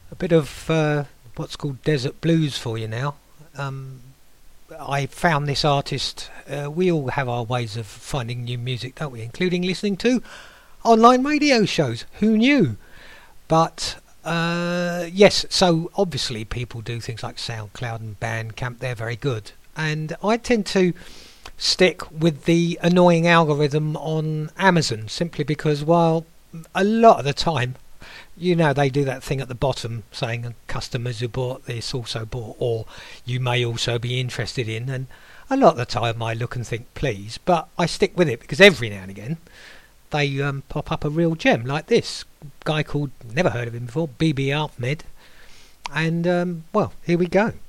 A bit of what's called desert blues for you now. Um, I found this artist. We all have our ways of finding new music, don't we? Including listening to online radio shows. Who knew? But yes, so obviously people do things like SoundCloud and Bandcamp. They're very good, and I tend to stick with the annoying algorithm on Amazon simply because, while a lot of the time, they do that thing at the bottom saying customers who bought this also bought, or you may also be interested in, and a lot of the time I look and think, please, but I stick with it because every now and again they pop up a real gem like this guy called, never heard of him before, BB Ahmed, and well, here we go.